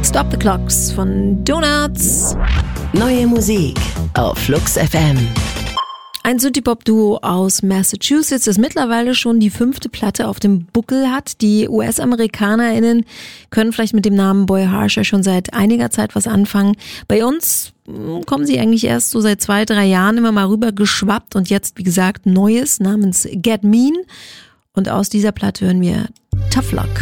Stop the Clocks von Donuts. Neue Musik auf Flux FM. Ein Synthie-Pop-Duo aus Massachusetts, das mittlerweile schon die 5. Platte auf dem Buckel hat. Die US-AmerikanerInnen können vielleicht mit dem Namen Boy Harsher schon seit einiger Zeit was anfangen. Bei uns kommen sie eigentlich erst so seit 2-3 Jahren immer mal rüber geschwappt und jetzt, wie gesagt, Neues namens Get Mean. Und aus dieser Platte hören wir Tough Luck.